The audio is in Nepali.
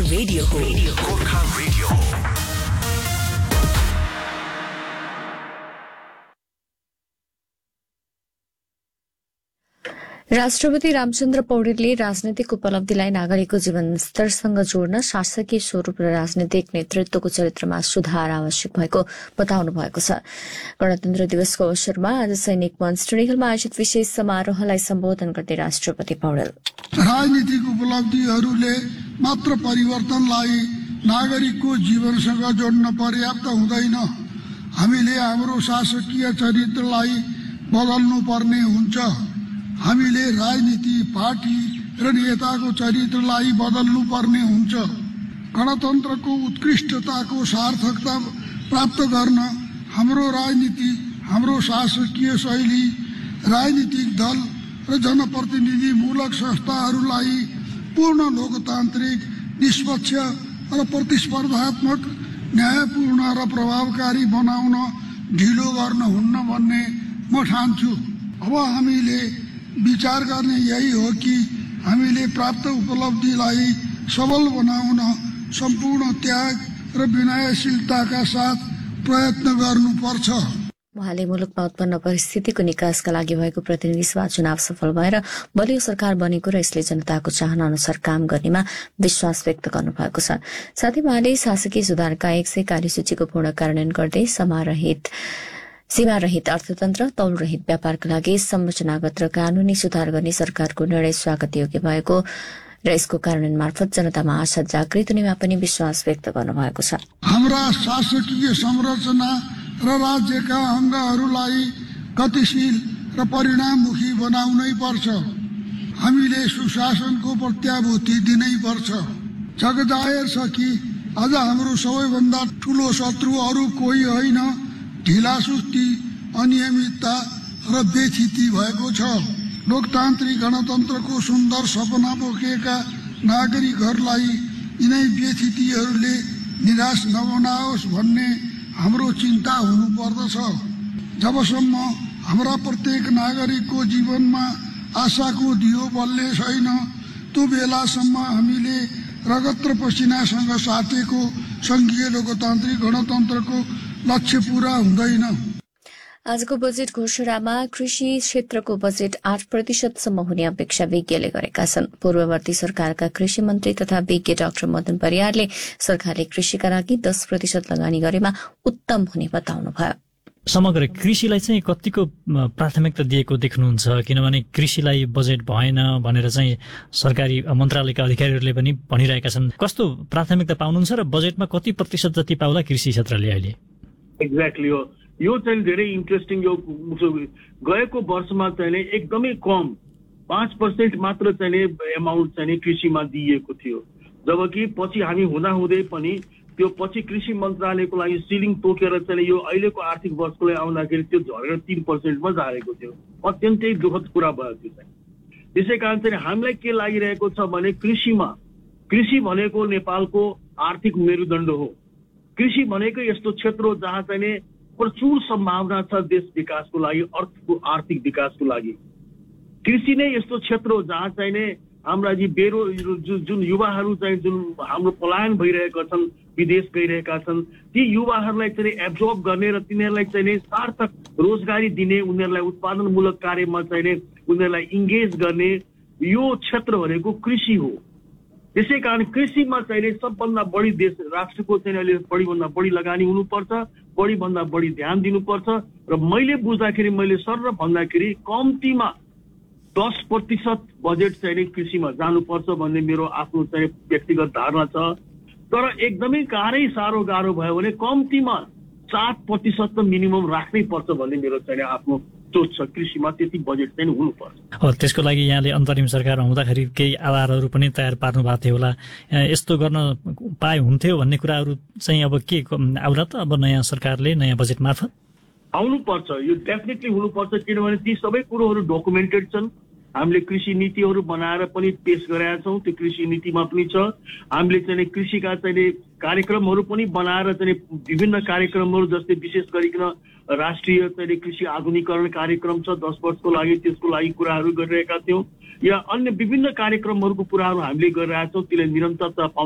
रेडियो हो। गोर्खा रेडियो हो। राष्ट्रपति रामचन्द्र पौडेलले राजनैतिक उपलब्धिलाई नागरिकको जीवनस्तरसँग जोड्न शासकीय स्वरूप र राजनैतिक नेतृत्वको चरित्रमा सुधार आवश्यक भएको बताउनु भएको छ। गणतन्त्र दिवसको अवसरमा आज सैनिक मञ्च टुणीखेलमा आयोजित विशेष समारोहलाई सम्बोधन गर्दै राष्ट्रपति पौडेल राजनीतिक उपलब्धिहरूले मात्र परिवर्तनलाई नागरिकको जीवनसँग जोड्न पर्याप्त हुँदैन। हामीले हाम्रो शासकीय चरित्रलाई बदल्नु पर्ने हुन्छ। हामीले राजनीति पार्टी र नेताको चरित्रलाई बदल्नु पर्ने हुन्छ। गणतन्त्रको उत्कृष्टताको सार्थकता प्राप्त गर्न हाम्रो राजनीति, हाम्रो शासकीय शैली, राजनीतिक दल र जनप्रतिनिधिमूलक संस्थाहरूलाई पूर्ण लोकतान्त्रिक, निष्पक्ष र प्रतिस्पर्धात्मक, न्यायपूर्ण र प्रभावकारी बनाउन ढिलो गर्न हुन्न भन्ने म ठान्छु। अब हामीले विचार गर्ने यही हो कि हामीले प्राप्त उपलब्धिलाई सबल बनाउन सम्पूर्ण त्याग र विनयशीलताका साथ प्रयत्न गर्नुपर्छ। उहाँले मुलुकमा उत्पन्न परिस्थितिको निकासका लागि भएको प्रतिनिधि सभा चुनाव सफल भएर बलियो सरकार बनेको र यसले जनताको चाहना अनुसार काम गर्नेमा विश्वास व्यक्त गर्नुभएको छ। साथै उहाँले शासकीय सुधारका 100 कार्यसूचीको पूर्ण कार्यान्वयन गर्दै सीमारहित अर्थतन्त्र, तौलरहित व्यापारका लागि संरचनागत र कानूनी सुधार गर्ने सरकारको निर्णय स्वागतयोग्य भएको र यसको कार्यान्वयन मार्फत जनतामा आशा जागृत हुनेमा पनि विश्वास व्यक्त गर्नुभएको छ। हाम्रा शासकीय संरचना र राज्यका अङ्गहरूलाई गतिशील र परिणाममुखी बनाउनै पर्छ। हामीले सुशासनको प्रत्याभूति दिनै पर्छ। जगजाहेर छ कि आज हाम्रो सबैभन्दा ठूलो शत्रु अरू कोही होइन, ढिलासुस्ती, अनियमितता र बेथिति भएको छ। लोकतान्त्रिक गणतन्त्रको सुन्दर सपना बोकेका नागरिकहरूलाई यिनै बेथितिहरूले निराश नबनाओस् भन्ने हाम्रो चिन्ता हुनुपर्दछ। जबसम्म हाम्रा प्रत्येक नागरिकको जीवनमा आशाको दियो बल्ने छैन, त्यो बेलासम्म हामीले रगत र पसिनासँग साटेको संघीय लोकतान्त्रिक गणतन्त्रको लक्ष्य पूरा हुँदैन। आजको बजेट घोषणामा कृषि क्षेत्रको बजेट 8% सम्म हुने अपेक्षा विज्ञले गरेका छन्। पूर्ववर्ती सरकारका कृषि मन्त्री तथा विज्ञ डाक्टर मदन परियारले सरकारले कृषिका लागि 10% लगानी गरेमा उत्तम हुने बताउनुभयो। समग्र कृषिलाई चाहिँ कतिको प्राथमिकता दिएको देख्नुहुन्छ? किनभने कृषिलाई बजेट भएन भनेर चाहिँ सरकारी मन्त्रालयका अधिकारीहरूले पनि भनिरहेका छन्। कस्तो प्राथमिकता पाउनुहुन्छ र बजेटमा कति प्रतिशत जति पाउला कृषि क्षेत्रले अहिले? एक्ज्याक्टली हो, यो चाहिँ धेरै इन्ट्रेस्टिङ। यो गएको वर्षमा चाहिँ एकदमै कम 5% मात्र चाहिँ एमाउन्ट चाहिँ कृषिमा दिइएको थियो, जबकि पछि हामी हुँदाहुँदै पनि त्यो पछि कृषि मन्त्रालयको लागि सिलिङ तोकेर चाहिँ यो अहिलेको आर्थिक वर्षको लागि आउँदाखेरि त्यो झरेर 3%मा झारेको थियो। अत्यन्तै दुःखद कुरा भयो त्यो चाहिँ। त्यसै कारण चाहिँ हामीलाई के लागिरहेको छ भने कृषि भनेको नेपालको आर्थिक मेरुदण्ड हो। कृषि भनेको यस्तो क्षेत्र हो जहाँ चाहिँ प्रचुर सम्भावना छ देश विकासको लागि, अर्थको आर्थिक विकासको लागि। कृषि नै यस्तो क्षेत्र हो जहाँ चाहिँ हाम्रा जुन युवाहरू चाहिँ जुन हाम्रो पलायन भइरहेका छन्, विदेश गइरहेका छन्, ती युवाहरूलाई चाहिँ एब्जर्ब गर्ने र तिनीहरूलाई चाहिँ सार्थक रोजगारी दिने, उनीहरूलाई उत्पादनमूलक कार्यमा चाहिँ उनीहरूलाई इङ्गेज गर्ने यो क्षेत्र भनेको कृषि हो। त्यसै कारण कृषिमा चाहिँ सबभन्दा बढी देश राष्ट्रको चाहिँ अहिले बढीभन्दा बढी लगानी हुनुपर्छ, बढीभन्दा बढी ध्यान दिनुपर्छ। र मैले बुझ्दाखेरि मैले सर भन्दाखेरि कम्तीमा 10% बजेट चाहिँ कृषिमा जानुपर्छ भन्ने मेरो आफ्नो चाहिँ व्यक्तिगत धारणा छ। तर एकदमै साह्रो गाह्रो भयो भने कम्तीमा 7% त मिनिमम राख्नै पर्छ भन्ने मेरो चाहिँ आफ्नो सोच छ। कृषिमा त्यति बजेट चाहिँ हुनुपर्छ। त्यसको लागि यहाँले अन्तरिम सरकार हुँदाखेरि केही आधारहरू पनि तयार पार्नु भएको थियो होला, यस्तो गर्न पाए हुन्थ्यो भन्ने कुराहरू चाहिँ अब के आउला त? अब नयाँ सरकारले नयाँ बजेट मार्फत आउनुपर्छ, यो डेफिनेटली हुनुपर्छ। किनभने ती सबै कुरोहरू डकुमेन्टेड छन्। हामीले कृषि नीतिहरू बनाएर पनि पेश गरेका छौँ, त्यो कृषि नीतिमा पनि छ। हामीले चाहिँ कृषिका चाहिँ कार्यक्रमहरू पनि बनाएर चाहिँ विभिन्न कार्यक्रमहरू, जस्तै विशेष गरिकन राष्ट्रिय चाहिँ कृषि आधुनिकीकरण कार्यक्रम छ 10 वर्षको लागि, त्यसको लागि कुराहरू गरिरहेका थियौँ। या अन्य विभिन्न कार्यक्रमहरूको कुराहरू हामीले गरिरहेका छौँ, त्यसले निरन्तरता